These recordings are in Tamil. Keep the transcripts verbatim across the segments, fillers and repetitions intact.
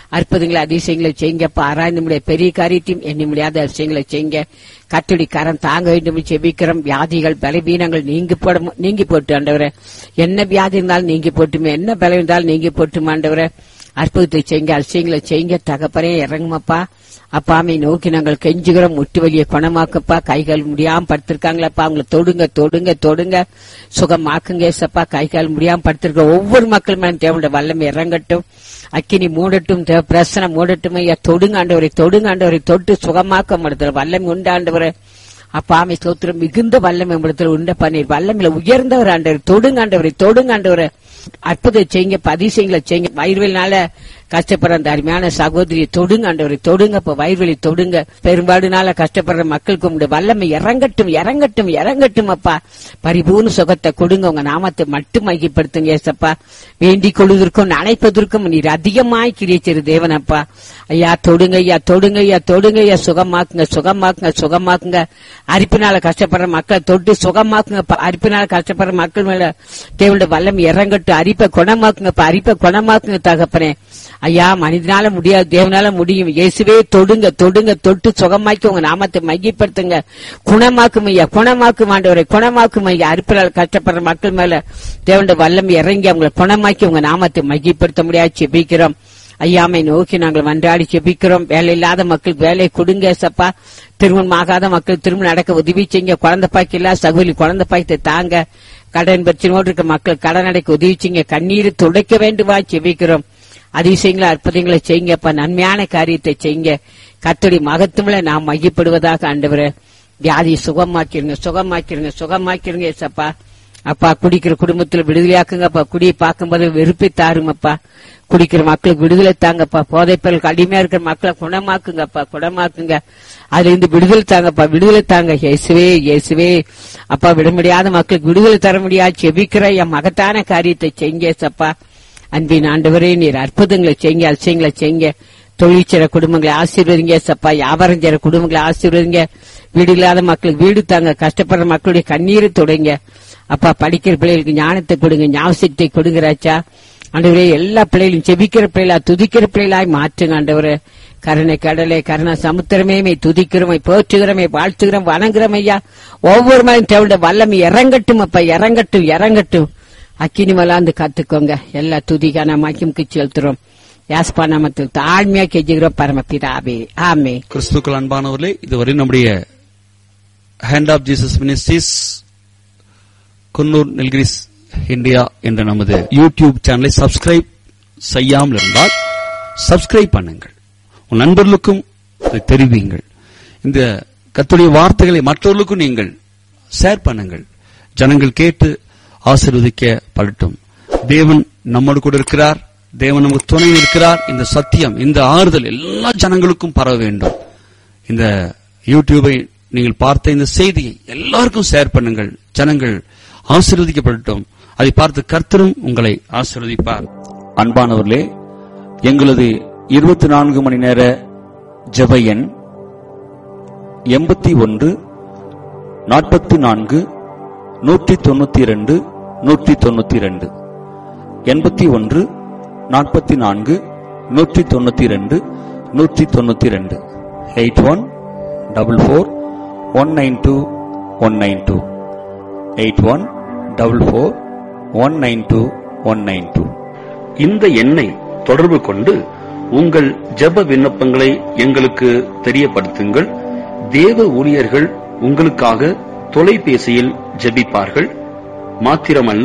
அற்புதங்களை அதிசயங்களை செய்யுங்கப்பா. ஆராய்ந்து முடிய பெரிய காரியத்தையும் எண்ணி முடியாத அதிசயங்களை செய்யுங்க. கர்த்தருடைய கரம் தாங்க வேண்டும் செபிக்கிறோம். வியாதிகள் பலவீனங்கள் நீங்கி போட நீங்கி போட்டு ஆண்டவரே, என்ன வியாதி இருந்தாலும் நீங்கி போட்டுமே, என்ன பலம் இருந்தாலும் நீங்கி போட்டுமா ஆண்டவரே. அற்புதத்தை செய்யுங்க, அதிசயங்களை செய்யுங்க. தகப்பனே இறங்குமப்பா. அப்பாமை நோக்கி நாங்கள் கெஞ்சுகிறோம். முட்டு வலியை குணமாக்கப்பா. கைகால் முடியாம படுத்திருக்காங்களப்பா, அவங்களை தொடுங்க தொடுங்க தொடுங்க, சுகமாக்குங்க ஏசப்பா. கைகால் முடியாம படுத்திருக்க ஒவ்வொரு மக்களுமே தேவனுடைய வல்லமை இறங்கட்டும். அக்கினி மூடட்டும், பிரசனம் மூடட்டும். ஐயா தொடுங்க ஆண்டவரை, தொடுங்க ஆண்டவரை, தொட்டு சுகமாக்க மடுத்தல வல்லமை உண்டு ஆண்டவரை. அப்பாமை ஸ்தோத்திரம். மிகுந்த வல்லமை இடத்துல உண்ட பண்ணீர். வல்லமையில உயர்ந்தவர் ஆண்டவர். தொடுங்க ஆண்டவரை, தொடுங்க ஆண்டவரை. அற்புதம் செய்யுங்க, பதிசயங்களை செய்யுங்க. வயிறுவலினால கஷ்டப்படுற அந்த அருமையான சகோதரியை தொடுங்க ஆண்டவரை, தொடுங்க. இப்ப வயிறுவலி தொடுங்க. பெரும்பாடுனால கஷ்டப்படுற மக்களுக்கு உங்களுடைய வல்லமை இறங்கட்டும் இறங்கட்டும் இறங்கட்டும் அப்பா. பரிபூர்ண சுகத்தை கொடுங்க. உங்க நாமத்தை மட்டும் மையப்படுத்துங்க ஏசப்பா. வேண்டிக் கொள்வதற்கும் நினைப்பதற்கும் நீர் அதிகமாய் கிரியச்சிரு தேவனப்பா. ஐயா தொடுங்க, ஐயா தொடுங்க, ஐயா தொடுங்க, ஐயா சுகமாக்குங்க சுகமாக்குங்க சுகமாக்குங்க. அரிப்பினால கஷ்டப்படுற மக்களை தொட்டு சுகமாக்குங்க. அரிப்பினால கஷ்டப்படுற மக்கள் மேல தேவனுடைய வல்லமை இறங்கட்டும். அரிப்பை குணமாக்குங்க, அரிப்பை குணமாக்குங்க தகப்பனே. ஐயா மனிதனால முடியாது, தேவனால முடியும். இயேசுவே தொடுங்க தொடுங்க, தொட்டு சுகமாக்கி உங்க நாமத்தை மையப்படுத்துங்க. குணமாக்கும் ஐயா, குணமாக்கும் ஆண்டவரை, குணமாக்கும் ஐயா. அரிப்பினால் கஷ்டப்படுற மக்கள் மேல தேவனுடைய வல்லமை இறங்கி அவங்களை குணமாக்கி உங்க நாமத்தை மையப்படுத்த முடியாது செபிக்கிறோம். ஐயாமை நோக்கி நாங்கள் மன்றாடி செபிக்கிறோம். வேலை இல்லாத மக்களுக்கு வேலையை கொடுங்க சப்பா. திருமணம் ஆகாத மக்கள் திருமணம் நடக்க உதவி செய்யுங்க. குழந்தை பாய்க்கு இல்ல சகோதரி குழந்தை பாய்த்தை தாங்க. கடன் பிரச்சனையோடு இருக்க மக்கள் கடன் அடைக்க உதவி செய்யுங்க. கண்ணீர் துடைக்க வேண்டுமா செபிக்கிறோம். அதிசயங்களை அற்புதங்களை செய்யுங்கப்பா. நன்மையான காரியத்தை செய்யுங்க. கர்த்தருடைய மகத்துவங்களை நாம் மையப்படுவதாக ஆண்டவரே. வியாதியை சுகமாக்கிருங்க சுகமாக்கிருங்க சுகமாக்கிருங்க ஏசப்பா. அப்பா குடிக்கிற குடும்பத்துல விடுதலையாக்குங்கப்பா. குடியை பார்க்கும்போது வெறுப்பை தாருங்கப்பா. குடிக்கிற மக்களுக்கு விடுதலை தாங்கப்பா. போதைப்பொருளுக்கு அடிமையா இருக்கிற மக்களை குணமாக்குங்கப்பா, குணமாக்குங்க. அதுல இருந்து விடுதலை தாங்கப்பா, விடுதலை தாங்க இயேசுவே இயேசுவே. அப்பா விட முடியாத மக்களுக்கு விடுதலை தர முடியாது செபிக்கிற என் மகத்தான காரியத்தை செய்யுங்க சப்பா. அன்பின் ஆண்டவரே நீர் அற்புதங்களை செய்யுங்க, அதிசயங்களை செய்யுங்க. தொழிற்சர குடும்பங்களை ஆசீர்வதிங்க சப்பா. வியாபாரம் செய்யற குடும்பங்களை ஆசீர்வதிங்க. வீடு இல்லாத மக்களுக்கு வீடு தாங்க. கஷ்டப்படுற மக்களுடைய கண்ணீரை தொடங்க அப்பா. படிக்கிற பிள்ளைகளுக்கு ஞானத்தை கொடுங்க, ஞாபகத்தை கொடுங்கிறாச்சா ஆண்டவரே. எல்லா பிள்ளைகளும் செபிக்கிற பிள்ளைகளா துதிக்கிற பிள்ளைகளாய் மாற்றுங்க ஆண்டவரே. கருணை கடலை கருணா சமுத்திரமே துதிக்கிறோமை போற்றுகிறோமை வாழ்த்துகிறோம் வணங்குறோம் ஐயா. ஒவ்வொரு மலையும் தேவனுடைய வல்லமை இறங்கட்டும் அப்பா, இறங்கட்டும் இறங்கட்டும். அக்கினி மலாந்து காத்துக்கோங்க. எல்லா துதிக்கான மகிமைக்கு செலுத்துறோம். யாஸ்பா நாமத்தில் தாழ்மையா கெஞ்சுகிறோம் பரமபிதாவே, ஆமே. கிறிஸ்துக்கள் அன்பானவர்களே, இதுவரை நம்முடைய hand of Jesus ministries Coonoor Nilgiris India என்ற நமது யூடியூப் சேனலை சப்ஸ்கிரைப் செய்யாமல் இருந்தால் சப்ஸ்கிரைப் பண்ணுங்கள். உன் நண்பர்களுக்கும் அதை தெரிவிங்கள். இந்த கர்த்தருடைய வார்த்தைகளை மற்றவர்களுக்கும் நீங்கள் ஷேர் பண்ணுங்கள். ஜனங்கள் கேட்டு ஆசீர்வதிக்கப்படட்டும். தேவன் நம்மோடு கூட இருக்கிறார். தேவன் நமக்கு துணை இருக்கிறார். இந்த சத்தியம், இந்த ஆறுதல் எல்லா ஜனங்களுக்கும் பரவ வேண்டும். இந்த யூடியூபை நீங்கள் பார்த்த இந்த செய்தியை எல்லாருக்கும் ஷேர் பண்ணுங்கள். ஜனங்கள் ஆசீர்வதிக்கப்படட்டும். அதை பார்த்து கர்த்தரும் உங்களை ஆசீர்வதிப்பார். அன்பானவர்களே, எங்களது இருபத்தி நான்கு மணி நேர ஜெப எண் எண்பத்தி ஒன்று நாற்பத்தி நான்கு நூற்றி தொண்ணூத்தி இரண்டு நூற்றி தொண்ணூத்தி இரண்டு எண்பத்தி ஒன்று நாற்பத்தி நான்கு நூற்றி தொண்ணூத்தி இரண்டு நூற்றி தொண்ணூத்தி இரண்டு eight one double four one nine two one nine two eight one double four one nine two one nine two. இந்த எண்ணை தொடர்பு கொண்டு உங்கள் ஜெப விண்ணப்பங்களை எங்களுக்கு தெரியப்படுத்துங்கள். தேவ ஊழியர்கள் உங்களுக்காக தொலைபேசியில் ஜெபிப்பார்கள். மாத்திரமல்ல,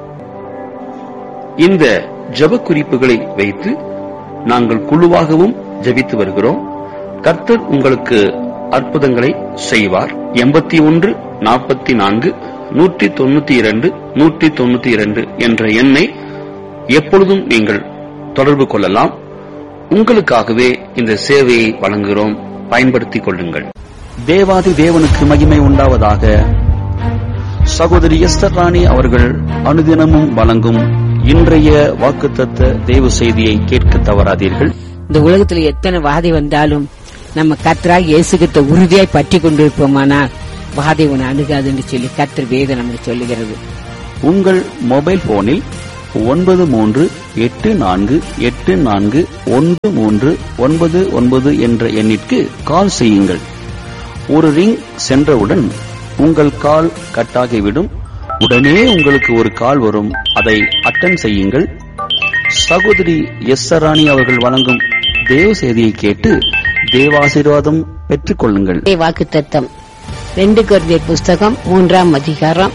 இந்த ஜெப குறிப்புகளை வைத்து நாங்கள் குழுவாகவும் ஜெபித்து வருகிறோம். கர்த்தர் உங்களுக்கு அற்புதங்களை செய்வார். எண்பத்தி ஒன்று நாற்பத்தி நான்கு நூற்றி தொண்ணூத்தி இரண்டு நூற்றி தொண்ணூத்தி இரண்டு என்ற எண்ணை எப்பொழுதும் நீங்கள் தொடர்பு கொள்ளலாம். உங்களுக்காகவே இந்த சேவையை வழங்குகிறோம். பயன்படுத்திக் கொள்ளுங்கள். தேவாதி தேவனுக்கு மகிமை உண்டாவதாக. சகோதரி எஸ்தர் ராணி அவர்கள் அனுதினமும் வழங்கும் இன்றைய வாக்குத்தத்த தேவ செய்தியை கேட்க தவறாதீர்கள். இந்த உலகத்துல எத்தனை வாதை வந்தாலும் நம்ம கர்த்தராக இயேசுகிட்ட உறுதியாய் பற்றி கொண்டிருப்போமானால் வாதை உன்னை அணுகாது என்று சொல்லி கர்த்தர் வேதம் நமக்கு சொல்லுகிறது. உங்கள் மொபைல் போனில் ஒன்பது மூன்று எட்டு நான்கு எட்டு நான்கு ஒன்று மூன்று ஒன்பது ஒன்பது என்ற எண்ணிற்கு கால் செய்யுங்கள். ஒரு ரிங் சென்றவுடன் உங்கள் கால் கட்டாகிவிடும். உடனே உங்களுக்கு ஒரு கால் வரும். அதை அட்டன் செய்யுங்கள். சகோதரி எஸ் ராணி அவர்கள் வழங்கும் தேவ செய்தியை கேட்டு தேவாசீர்வாதம் பெற்றுக் கொள்ளுங்கள். வாக்குத்தத்தம் ரெண்டு கொரிந்தியர் புஸ்தகம் மூன்றாம் அதிகாரம்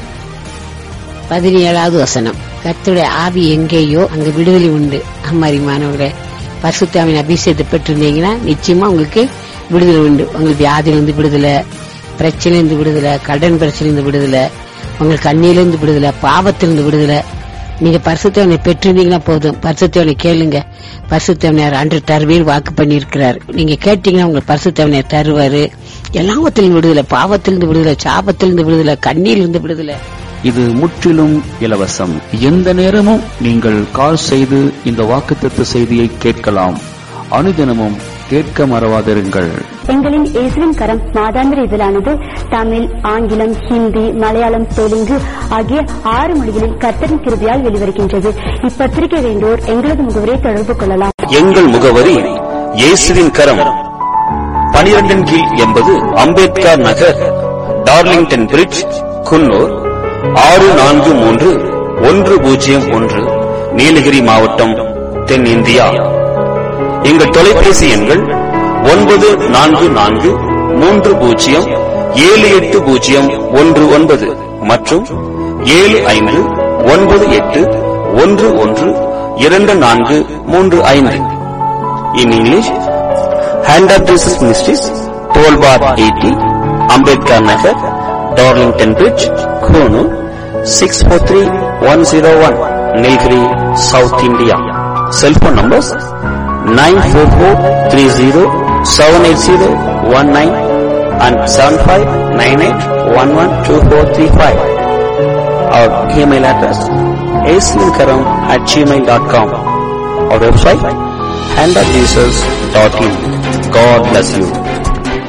பதினேழாவது வசனம். கர்த்தருடைய ஆவி எங்கேயோ அங்க விடுதலை உண்டு. அம்மாரிமானவர்களே, பரிசுத்தாவின் அபிஷேகத்தை பெற்றிருந்தீங்கன்னா நிச்சயமா உங்களுக்கு விடுதலை உண்டு. உங்களுக்கு வியாதியிலிருந்து விடுதலை, பிரச்சனையிலிருந்து விடுதலை, கடன் பிரச்சனையிலிருந்து விடுதலை, உங்களுக்கு கண்ணியிலிருந்து விடுதலை, பாவத்திலிருந்து விடுதலை. நீங்க பரிசுத்தவனை பெற்றிருந்தீங்கன்னா போதும். பரிசுத்தவனை கேளுங்க. பரிசுத்தவனையார் அன்று தருவீர் வாக்கு பண்ணியிருக்கிறார். நீங்க கேட்டீங்கன்னா உங்களுக்கு பரிசுத்தவனையார் தருவாரு. எல்லாவத்திலிருந்து விடுதலை, பாவத்திலிருந்து விடுதலை, சாபத்திலிருந்து விடுதலை, கண்ணியிலிருந்து விடுதலை. இது முற்றிலும் இலவசம். எந்த நேரமும் நீங்கள் கால் செய்து இந்த வாக்குத்தத்த செய்தியை கேட்கலாம். அனுதினமும் கேட்க மறவாதிருங்கள். எங்களின் இயேசுவின் கரம் மாதாந்திர இதழானது தமிழ், ஆங்கிலம், ஹிந்தி, மலையாளம், தெலுங்கு ஆகிய ஆறு மொழிகளில் கர்த்தரின் கிருபையால் வெளிவருகின்றது. இப்பத்திரிகை வேண்டோர் எங்களது முகவரியை தொடர்பு கொள்ளலாம். எங்கள் முகவரி இயேசுவின் கரம், பனிரெண்டின் கீழ் எண்பது அம்பேத்கர் நகர், டார்லிங்டன் பிரிட்ஜ், குன்னூர் ஆறு நான்கு மூன்று ஒன்று பூஜ்ஜியம் ஒன்று, நீலகிரி மாவட்டம், தென்னிந்தியா. எங்கள் தொலைபேசி எண்கள் ஒன்பது நான்கு நான்கு மூன்று பூஜ்ஜியம் ஏழு எட்டு பூஜ்ஜியம் ஒன்று ஒன்பது மற்றும் ஏழு ஐந்து ஒன்பது எட்டு ஒன்று ஒன்று இரண்டு நான்கு மூன்று ஐந்து. In English, hand of Jesus ministries, twelve bar eighty, Ambedkar Nagar, Darlington bridge, Coonoor six four three one zero one, Nilgiri, south India. Cellphone numbers nine four four three zero seven eight zero one nine and seven five nine eight one one two four three five. Our email address asinkaram at gmail dot com. Our website hand of jesus dot in. God bless you.